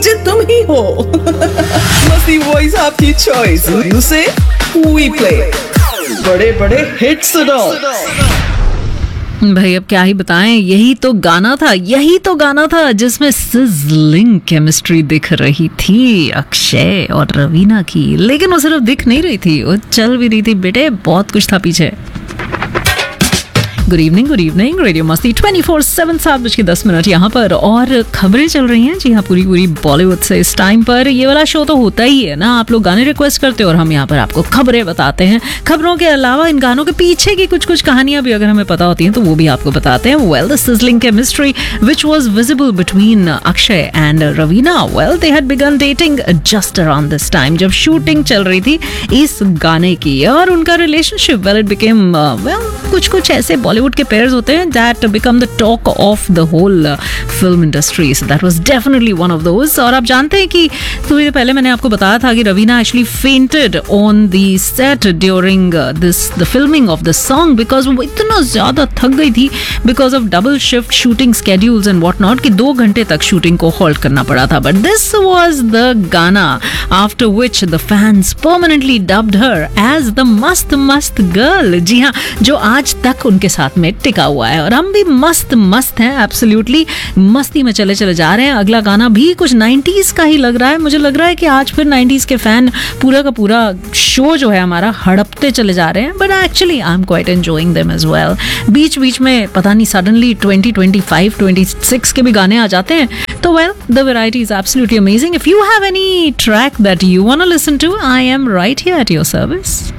DJ तुम ही हो। मस्ती वॉइस आपकी चॉइस, से वी प्ले बड़े बड़े हिट सुनो। भाई अब क्या ही बताएं, यही तो गाना था जिसमें सिजलिंग केमिस्ट्री दिख रही थी अक्षय और रवीना की। लेकिन वो सिर्फ दिख नहीं रही थी, वो चल भी रही थी बेटे, बहुत कुछ था पीछे। गुड इवनिंग रेडियो मस्ती 24/7 7:10 यहाँ पर, और खबरें चल रही हैं। जी हाँ, पूरी बॉलीवुड से इस टाइम पर। ये वाला शो तो होता ही है ना, आप लोग गाने रिक्वेस्ट करते हो और हम यहाँ पर आपको खबरें बताते हैं। खबरों के अलावा इन गानों के पीछे की कुछ कहानियां भी अगर हमें पता होती हैं तो वो भी आपको बताते हैं। Well, the sizzling chemistry which was visible between Akshay and Raveena, well they had begun dating just around this time, जब शूटिंग चल रही थी इस गाने की। और उनका रिलेशनशिप, वेल इट बिकेम कुछ ऐसे बॉलीवुड के पेयर्स होते हैं that become the talk of the whole film industry, so that was definitely one of those. और आप जानते हैं कि थोड़ी देर पहले मैंने आपको बताया था कि Raveena actually fainted on the set during the filming of the song, because वो इतना ज्यादा थक गई थी because of double shift shooting schedules and what not, कि 2 घंटे तक शूटिंग को होल्ड करना पड़ा था। बट दिस वाज द गाना after which the fans permanently dubbed her as the मस्त गर्ल। जी हाँ, जो आज तक उनके साथ में टिका हुआ है, और हम भी मस्त हैं, एब्सोल्युटली मस्ती में चले जा रहे हैं। अगला गाना भी कुछ 90s का ही लग रहा है, मुझे लग रहा है कि आज फिर 90s के फैन पूरा का पूरा शो जो है हमारा हड़पते चले जा रहे हैं, but actually I am quite enjoying them as well. बीच में पता नहीं सडनली 2025 26 के भी गाने आ जाते हैं, तो well the variety is absolutely amazing. If you have any track that you want to listen to, I am right here at your service.